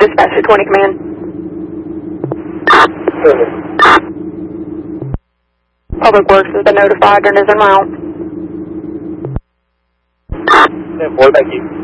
Dispatcher 20 command. Public Works has been notified and is en route. 10-4, thank you.